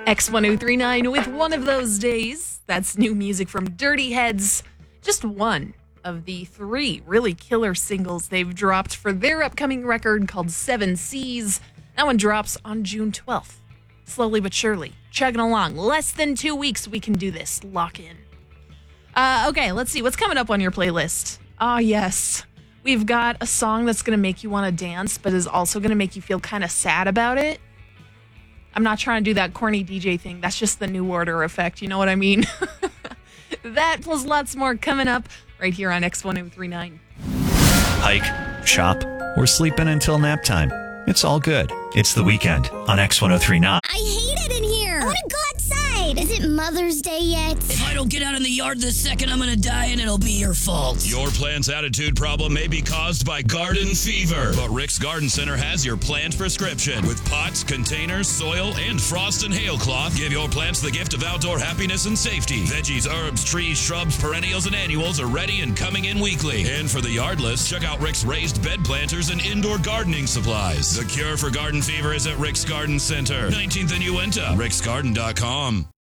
X1039 with One of Those Days. That's new music from Dirty Heads. Just one of the three really killer singles they've dropped for their upcoming record called Seven Seas. That one drops on June 12th. Slowly but surely, chugging along. Less than 2 weeks, we can do this. Lock in. Okay, let's see. What's coming up on your playlist? Yes. We've got a song that's going to make you want to dance, but is also going to make you feel kind of sad about it. I'm not trying to do that corny DJ thing. That's just the New Order effect. You know what I mean? That plus lots more coming up right here on X1039. Hike, shop, or sleep in until nap time. It's all good. It's the weekend on X1039. I hate it in here. I want to go outside. Is it Mother's Day yet? If I don't get out in the yard this second, I'm going to die and it'll be your fault. Your plant's attitude problem may be caused by garden fever, but Rick's Garden Center has your plant prescription. With pots, containers, soil, and frost and hail cloth, give your plants the gift of outdoor happiness and safety. Veggies, herbs, trees, shrubs, perennials, and annuals are ready and coming in weekly. And for the yardless, check out Rick's raised bed planters and indoor gardening supplies. The cure for garden fever is at Rick's Garden Center, 19th and Uinta, ricksgarden.com.